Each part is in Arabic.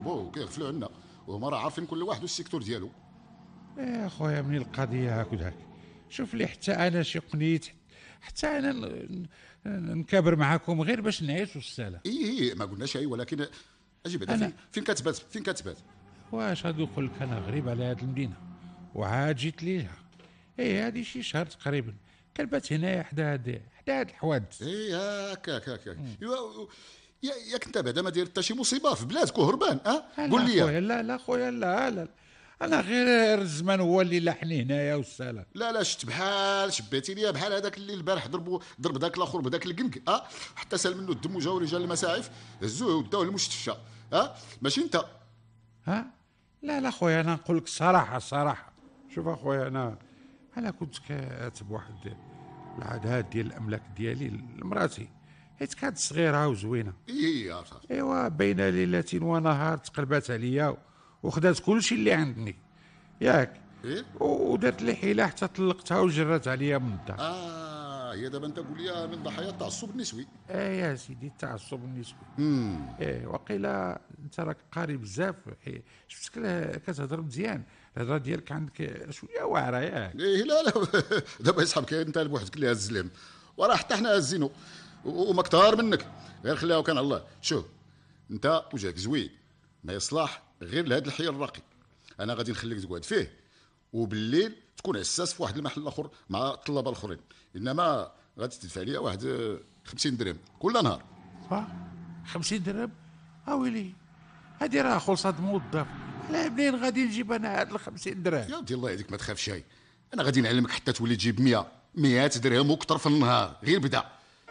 بو كيغفلوا عنا، وهما راه عارفين كل واحد والسيكتور ديالو. يا خويا من القضيه هكذاك، شوف لي حتى انا شي قنيت، حتى انا نكابر معاكم غير باش نعيشوا السلام. اي ما قلناش اي، ولكن اجي بعدا فين كتبات، فين كتبات؟ واش غادي نقول لك، انا غريب على هذه المدينه وعاد جيت ليها. هذه شي شهر تقريبا كنبات هنايا حدا هاد الحوادث. هكاك ياك انت بعدا ما داير حتى شي مصيبه في بلادك وهربان؟ قول لي. لا خويا، لا انا غير الزمان هو اللي لاحني هنايا والسلام. لا شت بحال شبيتي ليا بحال هذاك اللي البارح ضرب ذاك الاخر بذاك القنق، حتى سال منه الدم وجاو رجال المساعف هزوه وداوه للمستشفى. ماشي انت. لا خويا، انا نقول لك الصراحه. شوف اخويا، انا كنت كاتب واحد العادات ديال الاملاك ديالي لمراتي، حيت كانت صغيره وزوينه. ايوا بين ليله ونهار تقلبات عليا وخدات كل شيء اللي عندني، ياك؟ ودارت لي حيله حتى طلقتها وجرات عليا من الدار. هي دابا انت قول لي من ضحايا التعصب النسوي. يا سيدي، التعصب النسوي. وقيلا انت راك قاري بزاف، شفتك كتهضر مزيان، الهضره ديالك عندك شويه واعره، ياك؟ لا دابا يصحابك انت بوحدك اللي هز الزلم، وراه حتى حنا هزينو وما كثار منك، غير خليها كان الله. شوف انت وجهك زوين، ما يصلح غير لهذا الحي الراقي. انا غادي نخليك تقعد فيه، وبالليل تكون عساس في واحد المحل اخر مع الطلبه الاخرين، انما غادي تدفع لي واحد 50 درهم كل نهار. 50 درهم؟ ويلي، هادي راه خلصات موظف، على منين غادي نجيب انا هاد 50 درهم؟ يا ودي الله يهديك ما تخافش، انا غادي نعلمك حتى تولي تجيب 100 درهم وكثر في النهار، غير بدا.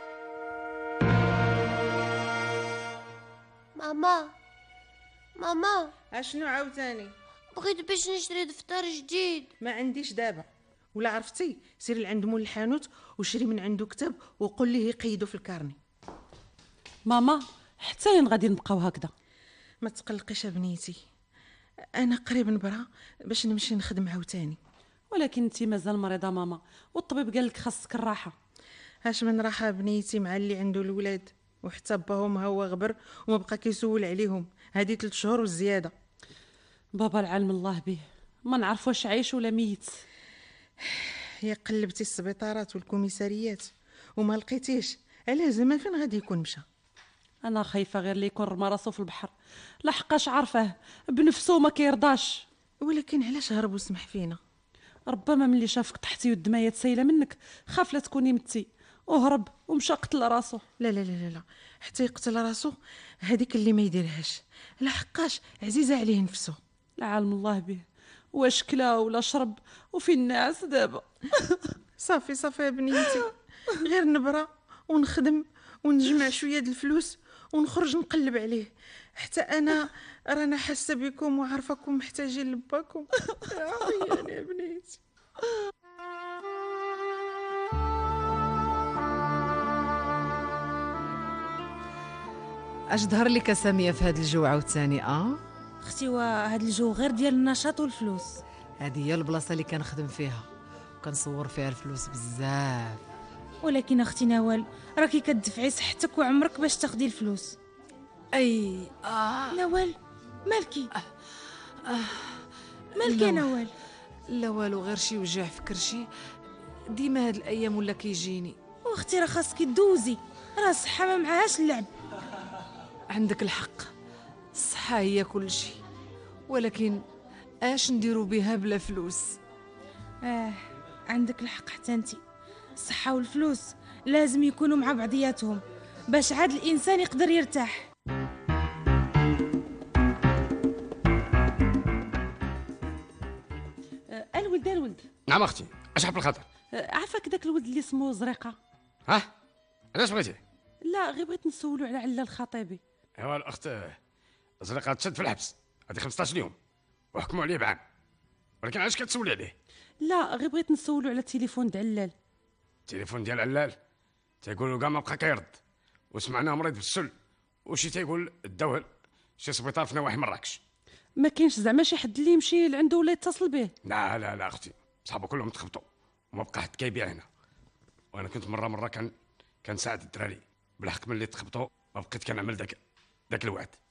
ماما اشنو عاوتاني؟ بغيت باش نشري دفتر جديد. ما عنديش دابا، ولا عرفتي سير لعند مول الحانوت وشري من عنده كتاب وقول ليه يقيدو في الكارني. ماما حتى ين غادي نبقاو هكذا؟ ما تقلقيش بنيتي، انا قريب نبرا باش نمشي نخدم عاوتاني. ولكن انت مازال مريضه ماما، والطبيب قال لك خاصك الراحه. اش من راحه بنيتي مع اللي عنده الولاد، وحتى باهم هو غبر وما بقى كيسول عليهم هذه 3 شهور وزياده. بابا العلم الله به، ما نعرف واش عايش ولا ميت. يا قلبتي السبيطارات والكوميساريات وما لقيتيش، علاه زعما فين غادي يكون مشى؟ انا خايفه غير اللي يكون رمى راسو في البحر، لحقاش عارفه بنفسه ما كيرضاش. ولكن علاش هرب وسمح فينا؟ ربما ملي شافك طحتي والدمايه تسيله منك خاف لا تكوني متي وهرب ومشى قتل راسو. لا حتى يقتل راسو هذيك اللي ما يديرهاش، لحقاش عزيزه عليه نفسه. العالم الله به، واش كلا ولا شرب وفي الناس دابا. صافي يا بنيتي، غير نبرا ونخدم ونجمع شويه د الفلوس ونخرج نقلب عليه، حتى انا رانا حاسه بكم وعارفاكم محتاجين لباكم. يا بنيتي. اش ظهر لك ساميه في هذا الجو عاوتاني؟ اختي، وهذا الجو غير ديال النشاط والفلوس. هذه هي البلاصه اللي كنخدم فيها وكنصور فيها الفلوس بزاف. ولكن اختي نوال، راكي كتدفعي صحتك وعمرك باش تاخدي الفلوس. نوال مالكي؟ مالكي يا نوال؟ لا والو، غير شي وجع في كرشي ديما هاد الايام ولا كيجيني. واختي راه خاصك دوزي، راه الصحه ما معهاش اللعب. عندك الحق، الصحه هي كل شيء، ولكن اش نديرو بها بلا فلوس؟ عندك الحق حتى انتي، الصحه والفلوس لازم يكونوا مع بعضياتهم باش عاد الانسان يقدر يرتاح. الولد. نعم اختي، اش حب الخاطر؟ عافاك داك الولد اللي اسمه زريقه. علاش بغيتي؟ لا غير بغيت نسولو على علا الخطيبي. ايوا الاخت زريقه تشد في الحبس هذه 15 يوم وحكموا عليه بعام، ولكن علاش كتسولي عليه؟ لا غير بغيت نسولو على التليفون د علال. التليفون ديال علال تيقولوا كاع ما بقى كيرد، وسمعناه مريض بالسل، وشي تيقول داوه شي سبيطار في نواحي مراكش. ما كاينش زعما شي حد اللي يمشي لعنده ولا يتصل به؟ لا اختي، صحابه كلهم تخبطوا وما بقى حد كيبيع هنا، وانا كنت مره كنساعد الدراري، بالحق ملي تخبطوا ما بقيت كنعمل داك الوعد.